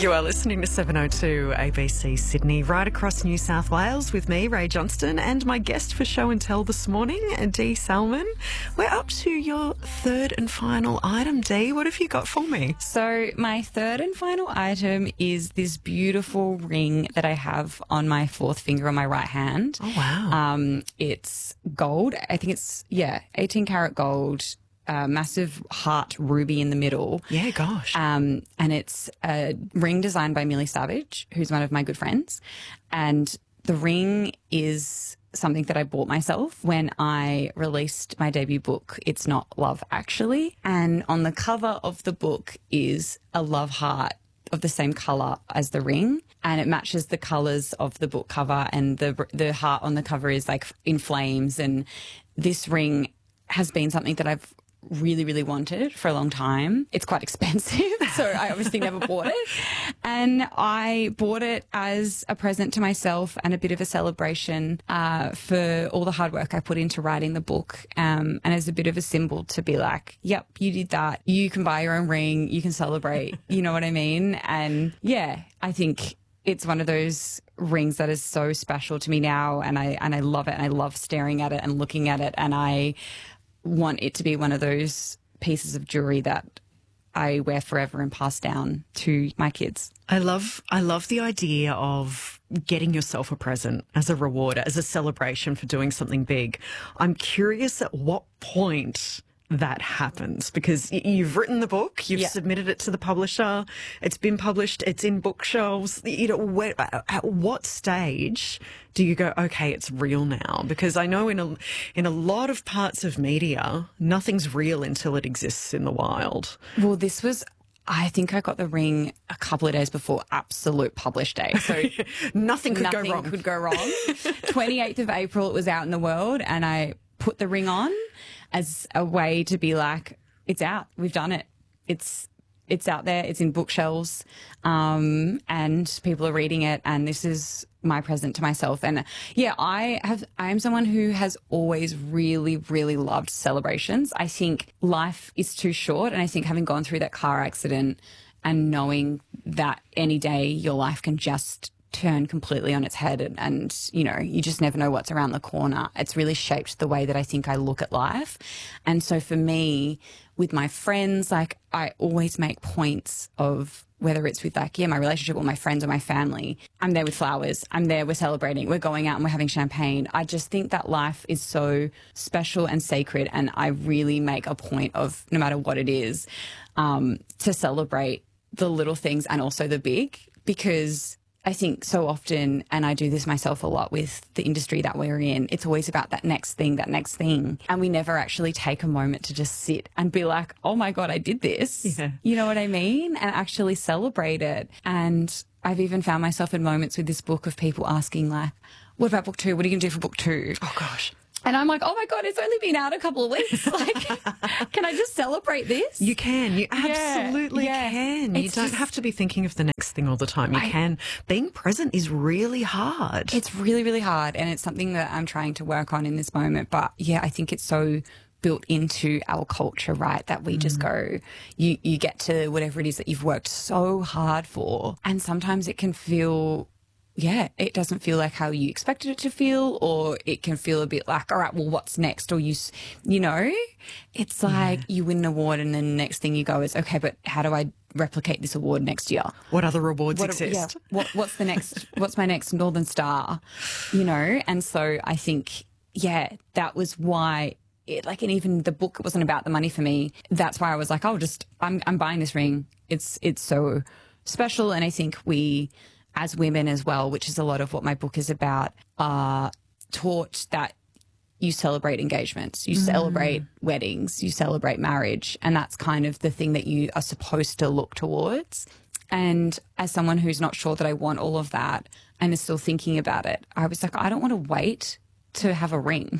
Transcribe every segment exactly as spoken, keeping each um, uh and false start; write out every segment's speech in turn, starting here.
You are listening to seven oh two A B C Sydney, right across New South Wales with me, Ray Johnston, and my guest for Show and Tell this morning, Dee Salmon. We're up to your third and final item, Dee. What have you got for me? So my third and final item is this beautiful ring that I have on my fourth finger on my right hand. Oh, wow. Um, it's gold. I think it's, yeah, eighteen karat gold. A massive heart ruby in the middle. Yeah, gosh. Um, and it's a ring designed by Millie Savage, who's one of my good friends. And the ring is something that I bought myself when I released my debut book, It's Not Love Actually. And on the cover of the book is a love heart of the same colour as the ring. And it matches the colours of the book cover, and the the heart on the cover is like in flames. And this ring has been something that I've really, really wanted for a long time. It's quite expensive, so I obviously never bought it. And I bought it as a present to myself and a bit of a celebration uh, for all the hard work I put into writing the book, um, and as a bit of a symbol to be like, yep, you did that. You can buy your own ring. You can celebrate. You know what I mean? And yeah, I think it's one of those rings that is so special to me now, and I and I love it, and I love staring at it and looking at it, and I want it to be one of those pieces of jewelry that I wear forever and pass down to my kids. I love I love the idea of getting yourself a present as a reward, as a celebration for doing something big. I'm curious at what point that happens, because y- you've written the book, you've Yeah. submitted it to the publisher, it's been published, it's in bookshelves. You know, where, at what stage do you go, okay, it's real now? Because I know in a in a lot of parts of media, nothing's real until it exists in the wild. Well, this was, I think I got the ring a couple of days before absolute publish day. So Nothing could nothing go wrong. could go wrong. twenty-eighth of April, it was out in the world, and I put the ring on as a way to be like, it's out. We've done it. It's it's out there. It's in bookshelves, um, and people are reading it. And this is my present to myself. And yeah, I have. I am someone who has always really, really loved celebrations. I think life is too short, and I think having gone through that car accident and knowing that any day your life can just turn completely on its head, and, and, you know, you just never know what's around the corner. It's really shaped the way that I think I look at life. And so for me, with my friends, like, I always make points of, whether it's with like, yeah, my relationship or my friends or my family, I'm there with flowers. I'm there. We're celebrating. We're going out and we're having champagne. I just think that life is so special and sacred. And I really make a point of, no matter what it is, um, to celebrate the little things and also the big, because I think so often, and I do this myself a lot with the industry that we're in, it's always about that next thing, that next thing. And we never actually take a moment to just sit and be like, oh my God, I did this. Yeah. You know what I mean? And actually celebrate it. And I've even found myself in moments with this book of people asking like, what about book two? What are you going to do for book two? Oh, gosh. And I'm like, oh my God, it's only been out a couple of weeks. Like, can I just celebrate this? You can. You absolutely yeah. can. You It's don't just- have to be thinking of the next thing all the time. You I- can. Being present is really hard. It's really, really hard, and it's something that I'm trying to work on in this moment. But yeah, I think it's so built into our culture, right? That we just go, you, you get to whatever it is that you've worked so hard for. And sometimes it can feel, yeah, it doesn't feel like how you expected it to feel, or it can feel a bit like, all right, well, what's next? Or you, s- you know, it's like you win an award and then the next thing you go is, okay, but how do I replicate this award next year? What other rewards What, exist? yeah, what, what's the next, what's my next Northern Star, you know? And so I think, yeah, that was why it, like, and even the book wasn't about the money for me. That's why I was like, oh, just, I'm, I'm buying this ring. It's, it's so special. And I think we, as women as well, which is a lot of what my book is about, are taught that you celebrate engagements, you mm. celebrate weddings, you celebrate marriage. And that's kind of the thing that you are supposed to look towards. And as someone who's not sure that I want all of that and is still thinking about it, I was like, I don't want to wait to have a ring.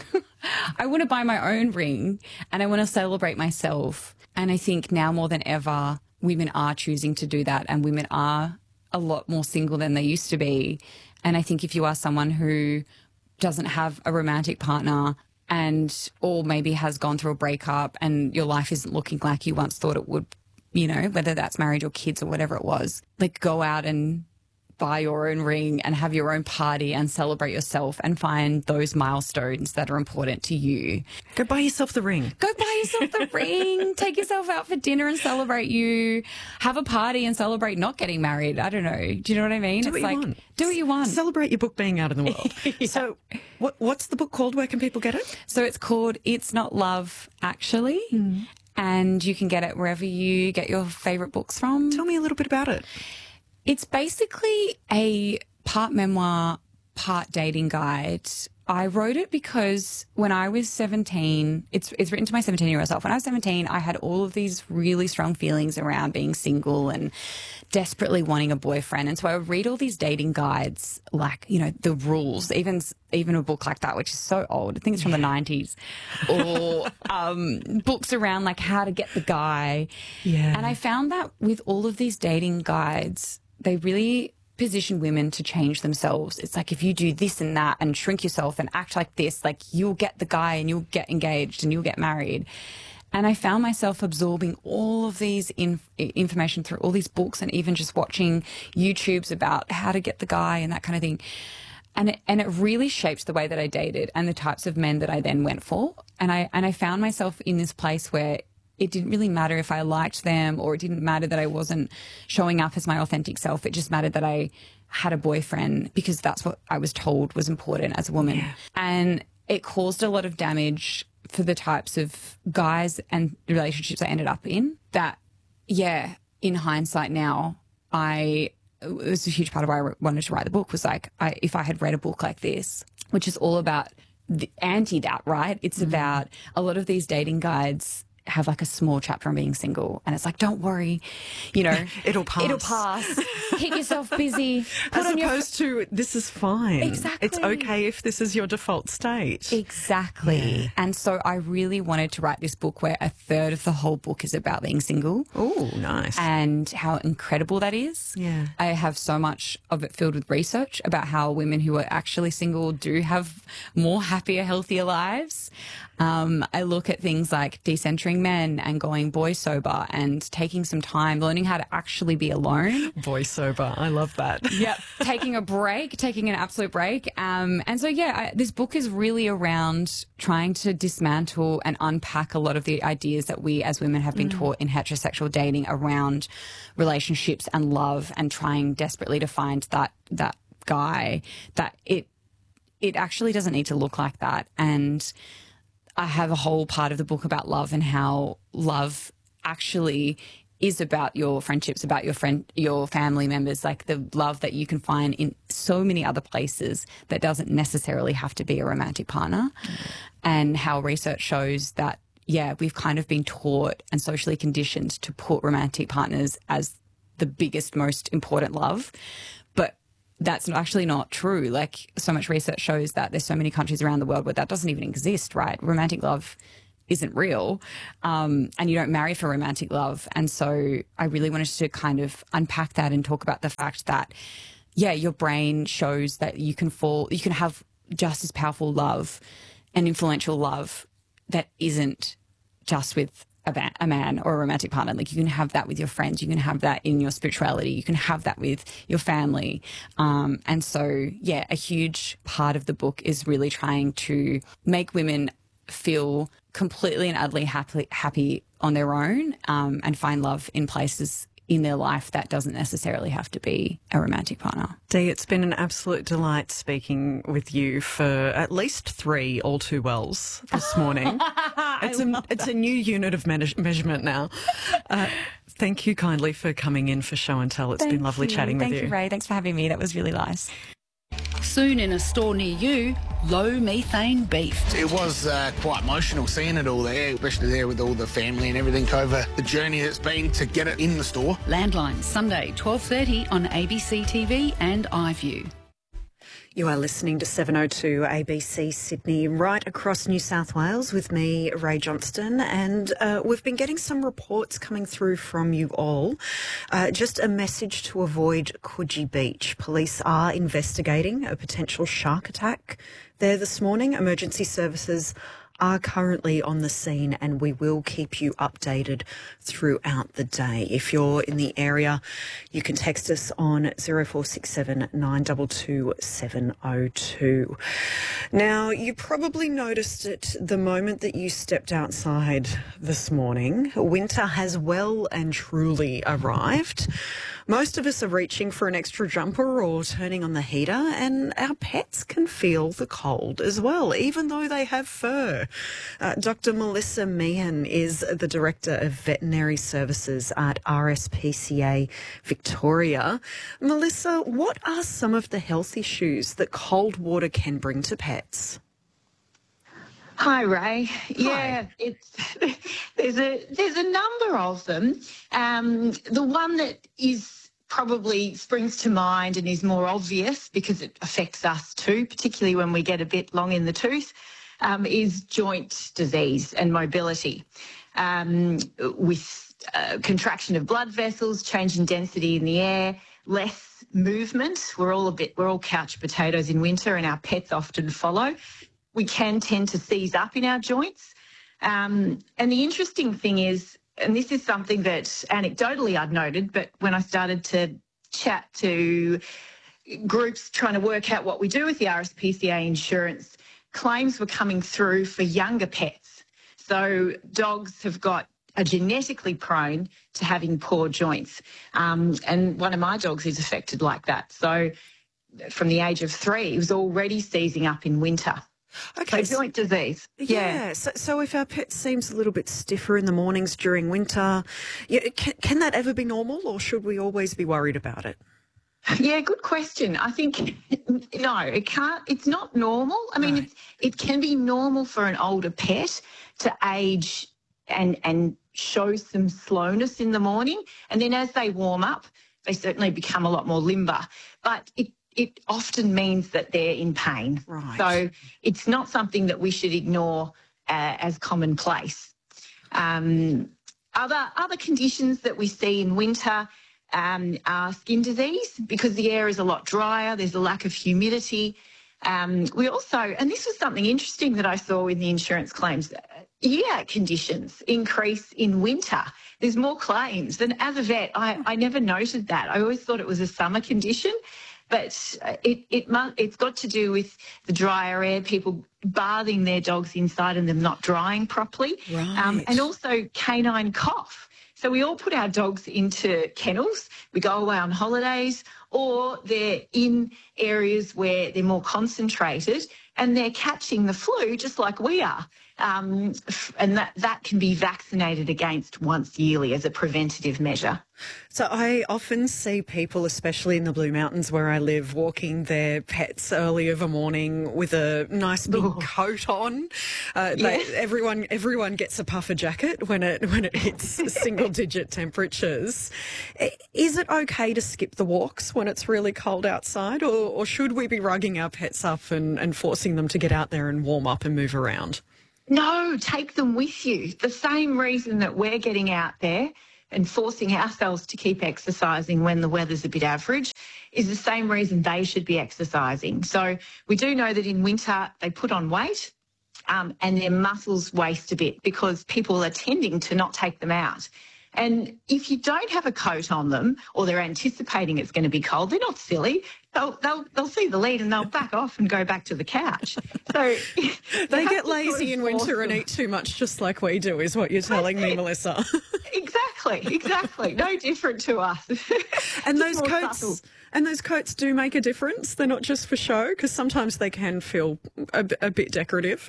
I want to buy my own ring, and I want to celebrate myself. And I think now more than ever, women are choosing to do that, and women are a lot more single than they used to be. And I think if you are someone who doesn't have a romantic partner and, or maybe has gone through a breakup and your life isn't looking like you once thought it would you know, whether that's marriage or kids or whatever it was, like go out and buy your own ring and have your own party and celebrate yourself and find those milestones that are important to you. Go buy yourself the ring. Go buy yourself the ring. Take yourself out for dinner and celebrate you. Have a party and celebrate not getting married. I don't know. Do you know what I mean? Do it's what like, you want. Do what you want. Celebrate your book being out in the world. Yeah. So what, what's the book called? Where can people get it? So it's called It's Not Love, Actually. Mm. And you can get it wherever you get your favourite books from. Tell me a little bit about it. It's basically a part memoir, part dating guide. I wrote it because when I was seventeen, it's it's written to my seventeen-year-old self. When I was seventeen, I had all of these really strong feelings around being single and desperately wanting a boyfriend. And so I would read all these dating guides, like, you know, the rules, even even a book like that, which is so old. I think it's from the nineties, or um, books around like how to get the guy. Yeah. And I found that with all of these dating guides, they really position women to change themselves. It's like, if you do this and that and shrink yourself and act like this, like you'll get the guy and you'll get engaged and you'll get married. And I found myself absorbing all of these inf- information through all these books and even just watching YouTubes about how to get the guy and that kind of thing. And it, and it really shaped the way that I dated and the types of men that I then went for. And I, and I found myself in this place where it didn't really matter if I liked them, or it didn't matter that I wasn't showing up as my authentic self. It just mattered that I had a boyfriend, because that's what I was told was important as a woman. Yeah. And it caused a lot of damage for the types of guys and relationships I ended up in that, yeah, in hindsight now, I, it was a huge part of why I wanted to write the book, was like, I, if I had read a book like this, which is all about the anti that, right? It's mm. about a lot of these dating guides have like a small chapter on being single, and it's like, don't worry, you know, it'll pass. It'll pass. Keep yourself busy. Put As on opposed your... to, this is fine. Exactly. It's okay if this is your default state. Exactly. Yeah. And so I really wanted to write this book where a third of the whole book is about being single. Oh, nice. And how incredible that is. Yeah. I have so much of it filled with research about how women who are actually single do have more happier, healthier lives. Um, I look at things like decentering men and going boy sober and taking some time, learning how to actually be alone. Boy sober. I love that. Yep. Taking a break, taking an absolute break. Um, and so, yeah, I, this book is really around trying to dismantle and unpack a lot of the ideas that we as women have been mm. taught in heterosexual dating around relationships and love, and trying desperately to find that, that guy, that it, it actually doesn't need to look like that. And I have a whole part of the book about love, and how love actually is about your friendships, about your friend, your family members, like the love that you can find in so many other places that doesn't necessarily have to be a romantic partner. Mm-hmm. And how research shows that, yeah, we've kind of been taught and socially conditioned to put romantic partners as the biggest, most important love. But that's actually not true. Like, so much research shows that there's so many countries around the world where that doesn't even exist, right? Romantic love isn't real, um, and you don't marry for romantic love. And so I really wanted to kind of unpack that and talk about the fact that, yeah, your brain shows that you can fall, you can have just as powerful love and influential love that isn't just with a, ba- a man or a romantic partner. Like, you can have that with your friends, you can have that in your spirituality, you can have that with your family. Um, and so, yeah, a huge part of the book is really trying to make women feel completely and utterly happy, happy on their own, um, and find love in places in their life that doesn't necessarily have to be a romantic partner. Dee, it's been an absolute delight speaking with you for at least three all too wells this morning. it's a it's a new unit of me- measurement now. Uh, thank you kindly for coming in for Show and Tell. It's Thank been lovely you. chatting Thank with you. Thank you, Ray. Thanks for having me. That was really nice. Soon in a store near you, low methane beef. It was uh, quite emotional seeing it all there, especially there with all the family and everything over the journey that's been to get it in the store. Landline, Sunday, twelve thirty on A B C T V and iView. You are listening to seven oh two A B C Sydney, right across New South Wales with me, Ray Johnston, and uh, we've been getting some reports coming through from you all. Uh, just a message to avoid Coogee Beach. Police are investigating a potential shark attack there this morning. Emergency services are currently on the scene, and we will keep you updated throughout the day. If you're in the area, you can text us on zero four six seven nine two two seven zero two. Now, you probably noticed it the moment that you stepped outside this morning. Winter has well and truly arrived. Most of us are reaching for an extra jumper or turning on the heater, and our pets can feel the cold as well, even though they have fur. Uh, Doctor Melissa Meehan is the Director of Veterinary Services at R S P C A Victoria. Melissa, what are some of the health issues that cold water can bring to pets? Hi, Ray. Hi. Yeah, it's there's a there's a number of them. Um, the one that is probably springs to mind and is more obvious because it affects us too, particularly when we get a bit long in the tooth, um, is joint disease and mobility. Um, with uh, contraction of blood vessels, change in density in the air, less movement. We're all a bit we're all couch potatoes in winter, and our pets often follow. We can tend to seize up in our joints. Um, and the interesting thing is, and this is something that anecdotally I'd noted, but when I started to chat to groups trying to work out what we do with the R S P C A insurance, claims were coming through for younger pets. So dogs have got are genetically prone to having poor joints. Um, and one of my dogs is affected like that. So from the age of three, he was already seizing up in winter. Okay, so joint disease. Yeah. Yeah. So, so if our pet seems a little bit stiffer in the mornings during winter, yeah, can, can that ever be normal, or should we always be worried about it? Yeah, good question. I think, no, it can't, it's not normal. I mean, Right. it's, it can be normal for an older pet to age and, and show some slowness in the morning. And then as they warm up, they certainly become a lot more limber. But it it often means that they're in pain. Right. So it's not something that we should ignore uh, as commonplace. Um, other, other conditions that we see in winter um, are skin disease, because the air is a lot drier, there's a lack of humidity. Um, we also, and this was something interesting that I saw in the insurance claims, ear conditions increase in winter. There's more claims. And as a vet, I, I never noted that. I always thought it was a summer condition. But it, it mu- it's got to do with the drier air, people bathing their dogs inside and them not drying properly. Um, Right. and also canine cough. So we all put our dogs into kennels. We go away on holidays, or they're in areas where they're more concentrated and they're catching the flu just like we are. Um, and that, that can be vaccinated against once yearly as a preventative measure. So I often see people, especially in the Blue Mountains where I live, walking their pets early of a morning with a nice big Ooh. coat on. Uh, Yeah. they, everyone, everyone gets a puffer jacket when it when it hits single-digit temperatures. I- Is it okay to skip the walks when it's really cold outside, or, or should we be rugging our pets up and, and forcing them to get out there and warm up and move around? No, take them with you. The same reason that we're getting out there and forcing ourselves to keep exercising when the weather's a bit average is the same reason they should be exercising. So we do know that in winter they put on weight um, and their muscles waste a bit because people are tending to not take them out. And if you don't have a coat on them, or they're anticipating it's going to be cold, they're not silly. They'll they'll they'll see the lead and they'll back off and go back to the couch. So They get lazy in winter and eat too much, just like we do, is what you're telling me, Melissa. Exactly, exactly. No different to us. And Just those more coats, subtle. and those coats do make a difference. They're not just for show, because sometimes they can feel a, b- a bit decorative.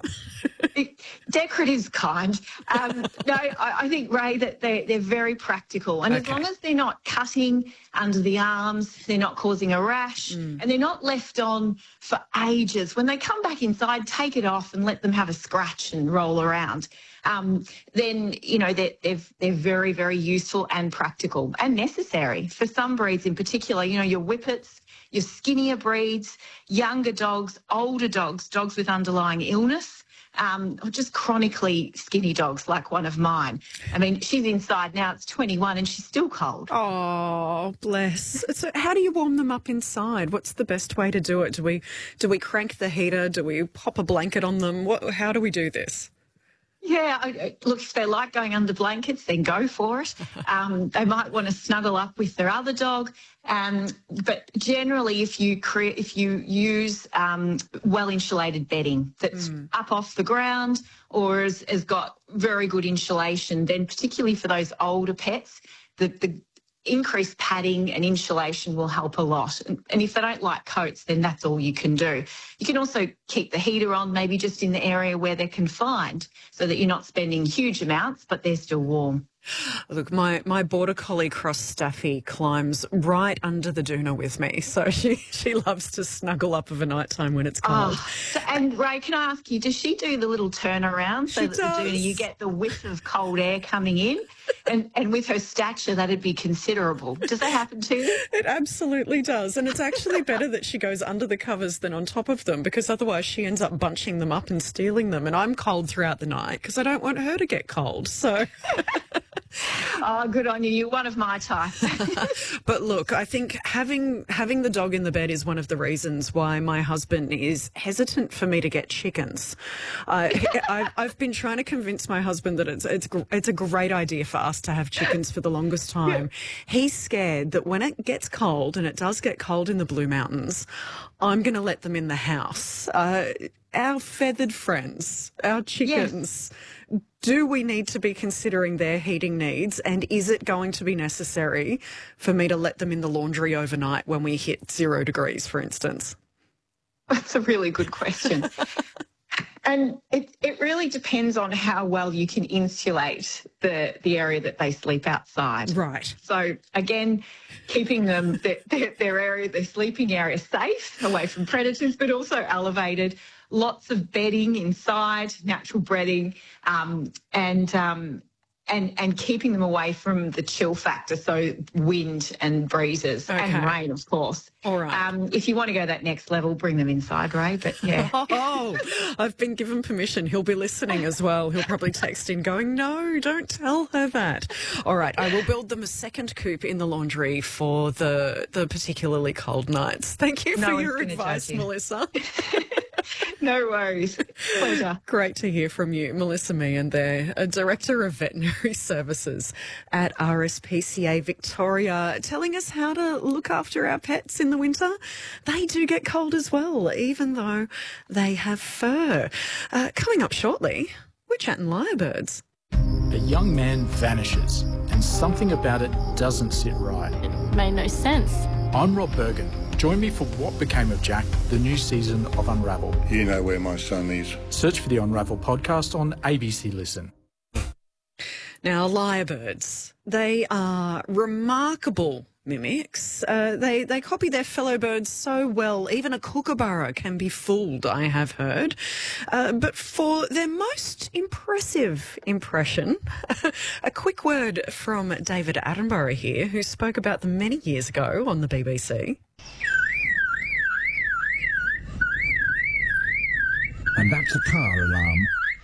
Decorative's kind. Um, no, I, I think, Ray, that they're, they're very practical. And as Okay. long as they're not cutting under the arms, they're not causing a rash, and they're not left on for ages. When they come back inside, take it off and let them have a scratch and roll around. Um, then, you know, they're, they're, they're very, very useful and practical and necessary. For some breeds in particular, you know, your whippets, your skinnier breeds, younger dogs, older dogs, dogs with underlying illness, um, or just chronically skinny dogs like one of mine. I mean, she's inside now, it's twenty-one and she's still cold. Oh, bless. So how do you warm them up inside? What's the best way to do it? Do we do we crank the heater? Do we pop a blanket on them? What? How do we do this? Yeah, I- I- look, if they like going under blankets, then go for it. Um, they might want to snuggle up with their other dog. Um, but generally, if you create, if you use um, well-insulated bedding that's Mm. up off the ground or has, has got very good insulation, then particularly for those older pets, the, the increased padding and insulation will help a lot. And, and if they don't like coats, then that's all you can do. You can also keep the heater on, maybe just in the area where they're confined, so that you're not spending huge amounts, but they're still warm. Look, my, my border collie cross Staffy climbs right under the doona with me, so she, she loves to snuggle up of a night time when it's cold. Oh, so, and Ray, can I ask you, does she do the little turnaround so She that does. the doona, you get the whiff of cold air coming in? And, and with her stature, that'd be considerable. Does that happen to you? It absolutely does. And it's actually better that she goes under the covers than on top of them, because otherwise she ends up bunching them up and stealing them. And I'm cold throughout the night because I don't want her to get cold. So... Oh, good on you. You're one of my type. But look, I think having having the dog in the bed is one of the reasons why my husband is hesitant for me to get chickens. Uh, I've, I've been trying to convince my husband that it's it's gr- it's a great idea for us to have chickens for the longest time. He's scared that when it gets cold, and it does get cold in the Blue Mountains, I'm going to let them in the house. Uh, our feathered friends, our chickens. Do we need to be considering their heating needs, and is it going to be necessary for me to let them in the laundry overnight when we hit zero degrees, for instance? That's a really good question. And it, it really depends on how well you can insulate the, the area that they sleep outside. Right. So, again, keeping them, their, their, their area, their sleeping area safe, away from predators, but also elevated. Lots of bedding inside, natural bedding, um, and um, and and keeping them away from the chill factor, so wind and breezes Okay. and rain, of course. All right. Um, if you want to go that next level, bring them inside, Ray. But yeah. Oh, I've been given permission. He'll be listening as well. He'll probably text in going, no, don't tell her that. All right, I will build them a second coop in the laundry for the the particularly cold nights. Thank you for No one's your gonna judge advice, you. Melissa. No worries. Pleasure. Great to hear from you, Melissa Meehan there, a Director of Veterinary Services at R S P C A Victoria, telling us how to look after our pets in the winter. They do get cold as well, even though they have fur. Uh, coming up shortly, we're chatting lyrebirds. A young man vanishes, and something about it doesn't sit right. It made no sense. I'm Rob Bergen. Join me for What Became of Jack, the new season of Unravel. You know where my son is. Search for the Unravel podcast on A B C Listen. Now, lyrebirds, they are remarkable mimics. Uh, they, they copy their fellow birds so well, even a kookaburra can be fooled, I have heard. Uh, but for their most impressive impression, a quick word from David Attenborough here, who spoke about them many years ago on the B B C. And that's a car alarm.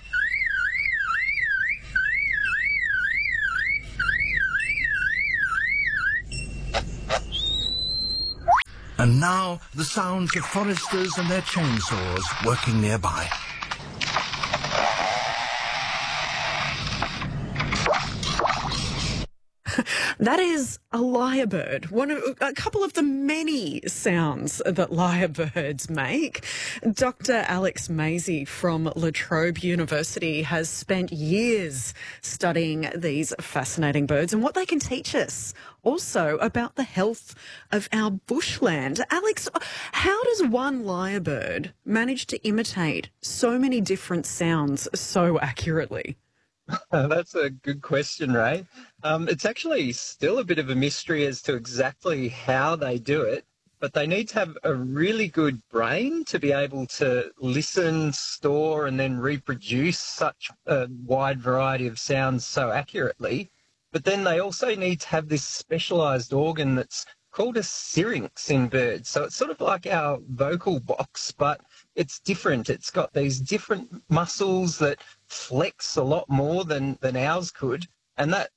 And now the sounds of foresters and their chainsaws working nearby. That is a lyrebird, one of a couple of the many sounds that lyrebirds make. Doctor Alex Maisie from La Trobe University has spent years studying these fascinating birds and what they can teach us also about the health of our bushland. Alex, how does one lyrebird manage to imitate so many different sounds so accurately? That's a good question, Ray. Um, it's actually still a bit of a mystery as to exactly how they do it, but they need to have a really good brain to be able to listen, store, and then reproduce such a wide variety of sounds so accurately. But then they also need to have this specialised organ that's called a syrinx in birds. So it's sort of like our vocal box, but it's different. It's got these different muscles that flex a lot more than, than ours could. And that